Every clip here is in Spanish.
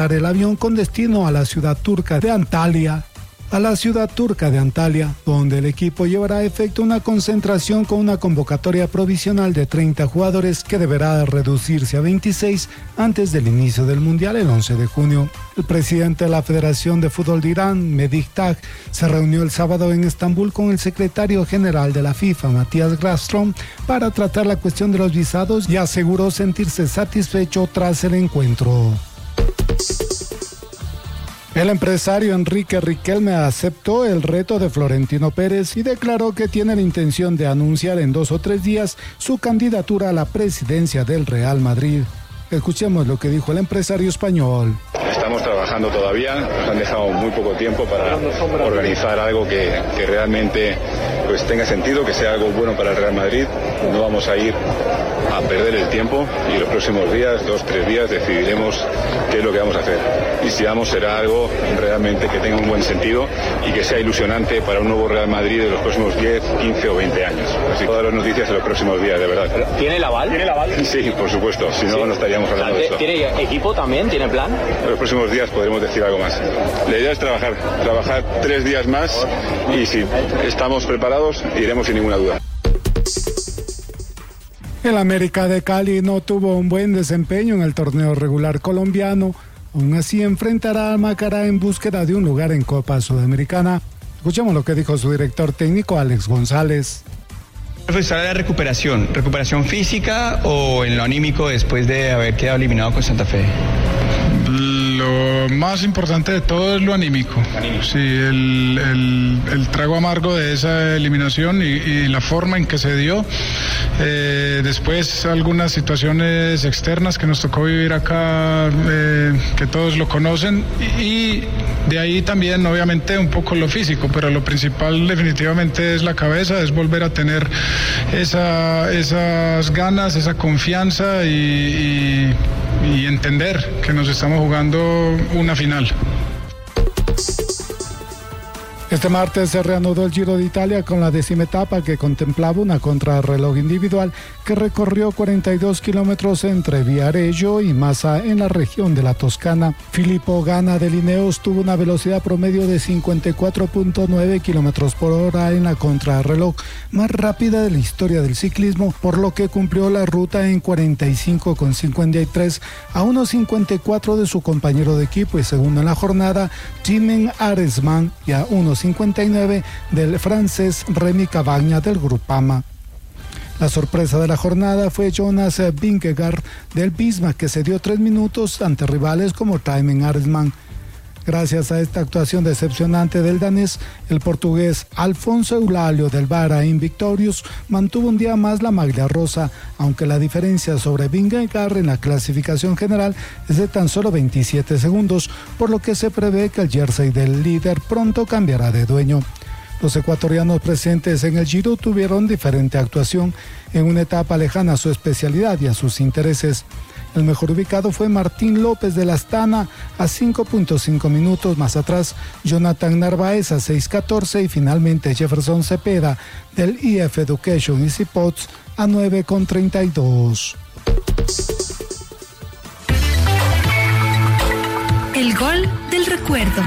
el avión con destino a la ciudad turca de Antalya, donde el equipo llevará a efecto una concentración con una convocatoria provisional de 30 jugadores que deberá reducirse a 26 antes del inicio del Mundial el 11 de junio. El presidente de la Federación de Fútbol de Irán, Mehdi Tag, se reunió el sábado en Estambul con el secretario general de la FIFA, Matías Grafström, para tratar la cuestión de los visados y aseguró sentirse satisfecho tras el encuentro. El empresario Enrique Riquelme aceptó el reto de Florentino Pérez y declaró que tiene la intención de anunciar en 2 o 3 días su candidatura a la presidencia del Real Madrid. Escuchemos lo que dijo el empresario español. Estamos trabajando todavía, nos han dejado muy poco tiempo para organizar algo que realmente pues tenga sentido, que sea algo bueno para el Real Madrid. No vamos a ir a perder el tiempo y los próximos días, 2 o 3 días, decidiremos qué es lo que vamos a hacer. Y si vamos, será algo realmente que tenga un buen sentido y que sea ilusionante para un nuevo Real Madrid de los próximos 10, 15 o 20 años. Así todas las noticias en los próximos días, de verdad. ¿Tiene el aval? Sí, por supuesto, si no, no estaríamos hablando de esto. ¿Tiene equipo también? ¿Tiene plan? En los próximos días podremos decir algo más. La idea es trabajar 3 días más y si estamos preparados, iremos sin ninguna duda. El América de Cali no tuvo un buen desempeño en el torneo regular colombiano. Aún así enfrentará a Macará en búsqueda de un lugar en Copa Sudamericana. Escuchemos lo que dijo su director técnico, Alex González. ¿Será la recuperación física o en lo anímico después de haber quedado eliminado con Santa Fe? Lo más importante de todo es lo anímico. Sí, el trago amargo de esa eliminación y la forma en que se dio. Después algunas situaciones externas que nos tocó vivir acá, que todos lo conocen, y de ahí también obviamente un poco lo físico, pero lo principal definitivamente es la cabeza, es volver a tener esas ganas, esa confianza y entender que nos estamos jugando una final. Este martes se reanudó el Giro de Italia con la 10ª etapa que contemplaba una contrarreloj individual que recorrió 42 kilómetros entre Viareggio y Massa en la región de la Toscana. Filippo Ganna de Ineos tuvo una velocidad promedio de 54.9 kilómetros por hora en la contrarreloj, más rápida de la historia del ciclismo, por lo que cumplió la ruta en 45,53 a 1,54 de su compañero de equipo y segundo en la jornada, Thymen Arensman, y a 1,59 del francés Rémi Cavagna del Groupama. La sorpresa de la jornada fue Jonas Vingegaard del Bismarck, que se dio 3 minutos ante rivales como Thymen Arensman. Gracias a esta actuación decepcionante del danés, el portugués Alfonso Eulalio del Bahrain Victorious mantuvo un día más la maglia rosa, aunque la diferencia sobre Vingegaard en la clasificación general es de tan solo 27 segundos, por lo que se prevé que el jersey del líder pronto cambiará de dueño. Los ecuatorianos presentes en el Giro tuvieron diferente actuación en una etapa lejana a su especialidad y a sus intereses. El mejor ubicado fue Martín López de la Astana a 5.5 minutos. Más atrás, Jonathan Narváez a 6.14 y finalmente Jefferson Cepeda del IF Education Easy Pods a 9.32. El gol del recuerdo.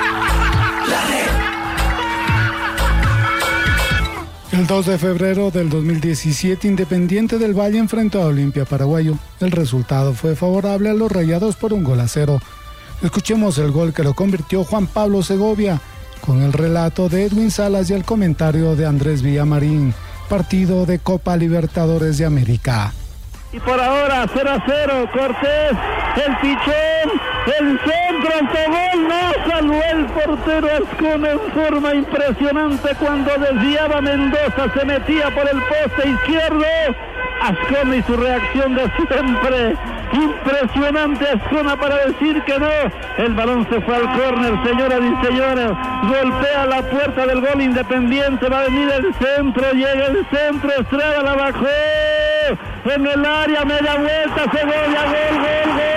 El 2 de febrero del 2017, Independiente del Valle enfrentó a Olimpia Paraguayo. El resultado fue favorable a los Rayados por 1-0. Escuchemos el gol que lo convirtió Juan Pablo Segovia, con el relato de Edwin Salas y el comentario de Andrés Villamarín. Partido de Copa Libertadores de América. Y por ahora 0-0, Cortés, el pichón, el centro, autogol, no salvó el portero Ascona en forma impresionante cuando desviaba Mendoza, se metía por el poste izquierdo, Ascona y su reacción de siempre, impresionante Ascona para decir que no, el balón se fue al córner, señoras y señores, golpea la puerta del gol Independiente, va a venir el centro, llega el centro, Estrada la bajó, en el área, media vuelta, Segovia, gol, gol, gol.